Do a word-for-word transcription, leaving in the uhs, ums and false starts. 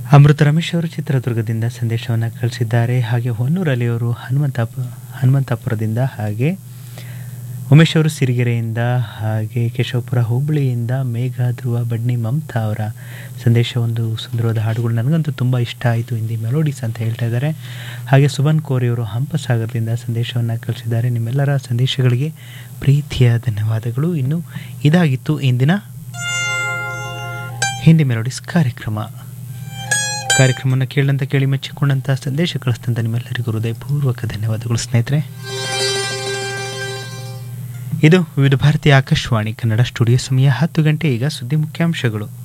ಅಮೃತ ರಮೇಶ್ ಅವರು ಚಿತ್ರದುರ್ಗದಿಂದ ಸಂದೇಶವನ್ನು ಕಳಿಸಿದ್ದಾರೆ. ಹಾಗೆ ಹೊನ್ನೂರಲ್ಲಿ ಅವರು ಹನುಮಂತಾಪುರ ಹನುಮಂತಾಪುರದಿಂದ, ಹಾಗೆ ಉಮೇಶ್ ಅವರು ಸಿರಿಗೆರೆಯಿಂದ, ಹಾಗೆ ಕೇಶವಪುರ ಹುಬ್ಬಳ್ಳಿಯಿಂದ, ಮೇಘ ಧ್ರುವ ಬಡ್ನಿ ಮಮತಾ ಅವರ ಸಂದೇಶ, ಒಂದು ಸುಂದರವಾದ ಹಾಡುಗಳು ನನಗಂತೂ ತುಂಬ ಇಷ್ಟ ಆಯಿತು, ಹಿಂದಿ ಮೆಲೋಡಿಸ್ ಅಂತ ಹೇಳ್ತಾ ಇದ್ದಾರೆ. ಹಾಗೆ ಸುಬನ್ ಕೋರಿಯವರು ಹಂಪಸಾಗರದಿಂದ ಸಂದೇಶವನ್ನು ಕಳಿಸಿದ್ದಾರೆ. ನಿಮ್ಮೆಲ್ಲರ ಸಂದೇಶಗಳಿಗೆ ಪ್ರೀತಿಯ ಧನ್ಯವಾದಗಳು. ಇನ್ನು ಇದಾಗಿತ್ತು ಇಂದಿನ ಹಿಂದಿ ಮೆಲೋಡಿಸ್ ಕಾರ್ಯಕ್ರಮ. ಕಾರ್ಯಕ್ರಮವನ್ನು ಕೇಳಂತ ಕೇಳಿ ಮೆಚ್ಚಿಕೊಂಡಂಥ ಸಂದೇಶ ಕಳಿಸಿದಂಥ ನಿಮ್ಮೆಲ್ಲರಿಗೂ ಹೃದಯಪೂರ್ವಕ ಧನ್ಯವಾದಗಳು ಸ್ನೇಹಿತರೆ. ಇದು ವಿವಿಧ ಭಾರತಿ ಆಕಾಶವಾಣಿ ಕನ್ನಡ ಸ್ಟುಡಿಯೋ ಸಮಯ ಹತ್ತು ಗಂಟೆ. ಈಗ ಸುದ್ದಿ ಮುಖ್ಯಾಂಶಗಳು.